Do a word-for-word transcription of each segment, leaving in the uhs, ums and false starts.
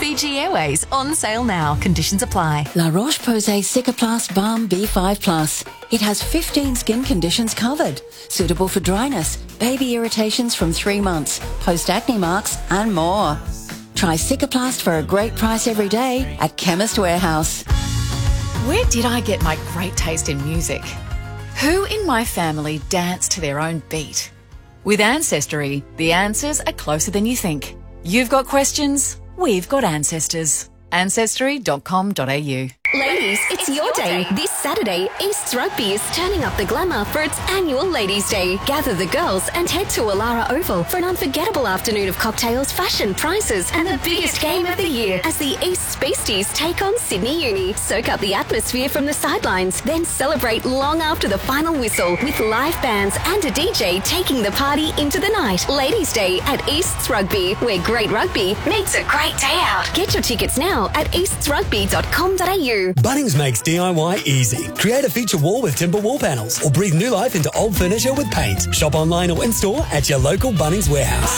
Fiji Airways on sale now. Conditions apply. La Roche-Posay Cicaplast Balm B five plus. It has fifteen skin conditions covered. Suitable for dryness, baby irritations from three months, post-acne marks and more. Try Cicaplast for a great price every day at Chemist Warehouse. Where did I get my great taste in music? Who in my family danced to their own beat? With Ancestry, the answers are closer than you think. You've got questions, we've got ancestors. ancestry dot com dot a u. Ladies, it's your day. This Saturday, East's Rugby is turning up the glamour for its annual Ladies' Day. Gather the girls and head to Alara Oval for an unforgettable afternoon of cocktails, fashion, prizes, and the biggest game of the year as the East Beasties take on Sydney Uni. Soak up the atmosphere from the sidelines, then celebrate long after the final whistle with live bands and a D J taking the party into the night. Ladies' Day at East's Rugby, where great rugby meets a great day out. Get your tickets now at easts rugby dot com dot a u. Bunnings makes D I Y easy. Create a feature wall with timber wall panels or breathe new life into old furniture with paint. Shop online or in-store at your local Bunnings warehouse.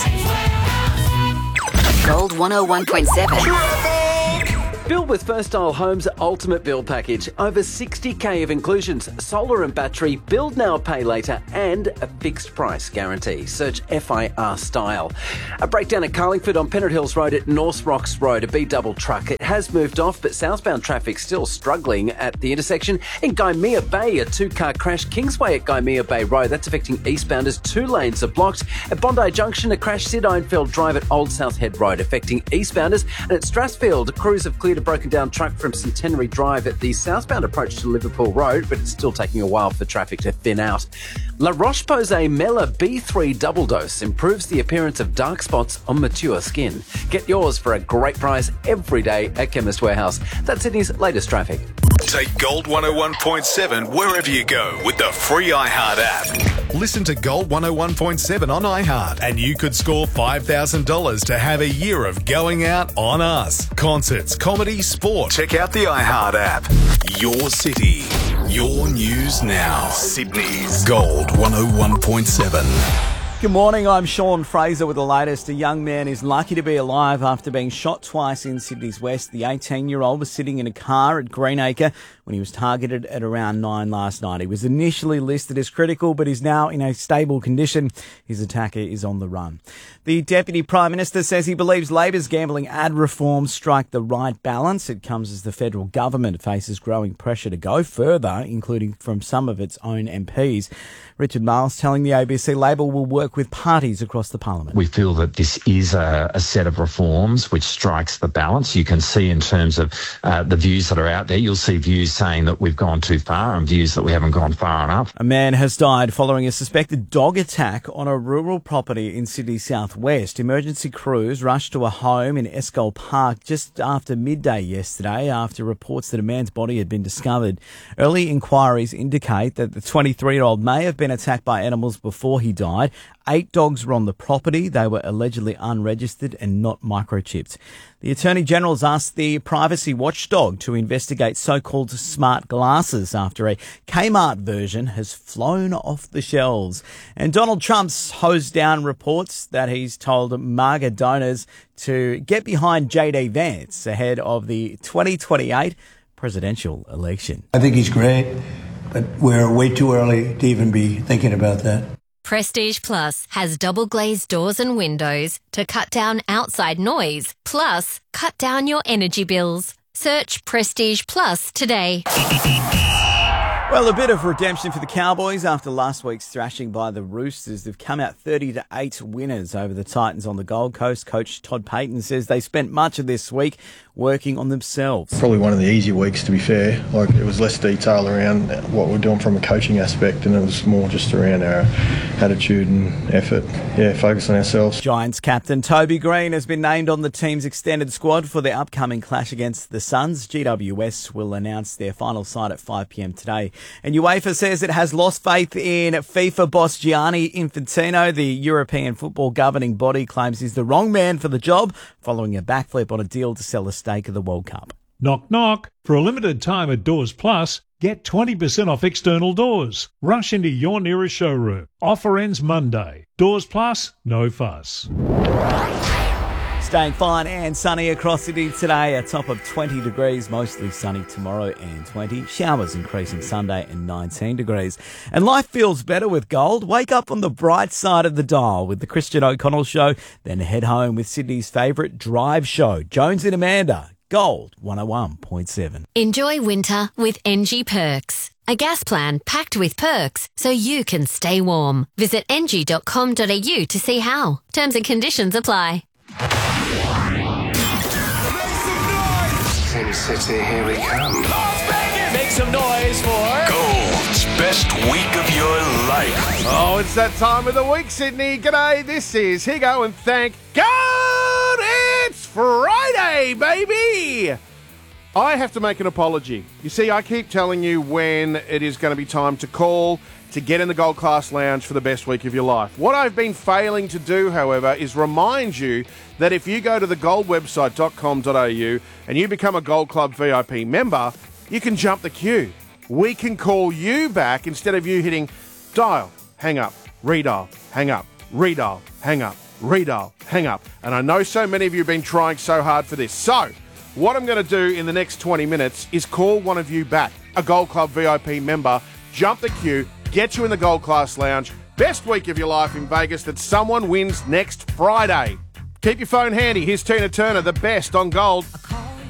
Gold one oh one point seven. Build with First Style Homes' ultimate build package. Over sixty k of inclusions, solar and battery, build now, pay later, and a fixed price guarantee. Search F I R Style. A breakdown at Carlingford on Pennant Hills Road at North Rocks Road, a B-double truck. It has moved off, but southbound traffic still struggling at the intersection. In Gymea Bay, a two-car crash. Kingsway at Gymea Bay Road, that's affecting eastbounders. Two lanes are blocked. At Bondi Junction, a crash. Sid Ironfield Drive at Old South Head Road, affecting eastbounders. And at Strathfield, crews have cleared a broken down truck from Centenary Drive at the southbound approach to Liverpool Road, but it's still taking a while for traffic to thin out. La Roche-Posay Mela B three Double Dose improves the appearance of dark spots on mature skin. Get yours for a great price every day at Chemist Warehouse. That's Sydney's latest traffic. Take Gold one oh one point seven wherever you go with the free iHeart app. Listen to Gold one oh one point seven on iHeart and you could score five thousand dollars to have a year of going out on us. Concerts, comedy, sport. Check out the iHeart app. Your city, your news now. Sydney's Gold one oh one point seven. Good morning, I'm Sean Fraser with the latest. A young man is lucky to be alive after being shot twice in Sydney's West. The eighteen-year-old was sitting in a car at Greenacre when he was targeted at around nine last night. He was initially listed as critical, but is now in a stable condition. His attacker is on the run. The Deputy Prime Minister says he believes Labor's gambling ad reforms strike the right balance. It comes as the federal government faces growing pressure to go further, including from some of its own M Ps. Richard Miles telling the A B C Labor will work with parties across the parliament. We feel that this is a, a set of reforms which strikes the balance. You can see in terms of uh, the views that are out there, you'll see views saying that we've gone too far and views that we haven't gone far enough. A man has died following a suspected dog attack on a rural property in Sydney southwest. Emergency crews rushed to a home in Escol Park just after midday yesterday after reports that a man's body had been discovered. Early inquiries indicate that the twenty-three-year-old may have been attacked by animals before he died. Eight dogs were on the property. They were allegedly unregistered and not microchipped. The Attorney-General has asked the privacy watchdog to investigate so-called smart glasses after a Kmart version has flown off the shelves. And Donald Trump's hosed down reports that he's told MAGA donors to get behind J D Vance ahead of the twenty twenty-eight presidential election. I think he's great, but we're way too early to even be thinking about that. Prestige Plus has double glazed doors and windows to cut down outside noise, plus cut down your energy bills. Search Prestige Plus today. Well, a bit of redemption for the Cowboys after last week's thrashing by the Roosters. They've come out thirty to eight winners over the Titans on the Gold Coast. Coach Todd Payton says they spent much of this week working on themselves. Probably one of the easier weeks, to be fair. Like, it was less detail around what we're doing from a coaching aspect, and it was more just around our attitude and effort. Yeah, focus on ourselves. Giants captain Toby Green has been named on the team's extended squad for the upcoming clash against the Suns. G W S will announce their final side at five p m today. And UEFA says it has lost faith in FIFA boss Gianni Infantino. The European football governing body claims he's the wrong man for the job, following a backflip on a deal to sell a stake of the World Cup. Knock, knock. For a limited time at Doors Plus, get twenty percent off external doors. Rush into your nearest showroom. Offer ends Monday. Doors Plus, no fuss. Staying fine and sunny across Sydney today. A top of twenty degrees, mostly sunny tomorrow and twenty. Showers increasing Sunday and nineteen degrees. And life feels better with Gold. Wake up on the bright side of the dial with the Christian O'Connell Show. Then head home with Sydney's favourite drive show, Jones and Amanda. Gold one oh one point seven. Enjoy winter with N G Perks. A gas plan packed with perks so you can stay warm. Visit n g dot com dot a u to see how. Terms and conditions apply. Sin City, here we come. Las Vegas! Make some noise for Gold's best week of your life. Oh, it's that time of the week, Sydney. G'day, this is Here Go and Thank God it's Friday, baby! I have to make an apology. You see, I keep telling you when it is going to be time to call to get in the Gold Class Lounge for the best week of your life. What I've been failing to do, however, is remind you that if you go to the gold website dot com dot a u and you become a Gold Club V I P member, you can jump the queue. We can call you back instead of you hitting dial, hang up, redial, hang up, redial, hang up, redial, hang up. And I know so many of you have been trying so hard for this. So, what I'm going to do in the next twenty minutes is call one of you back, a Gold Club V I P member, jump the queue, get you in the Gold Class Lounge. Best week of your life in Vegas that someone wins next Friday. Keep your phone handy. Here's Tina Turner, the best on Gold.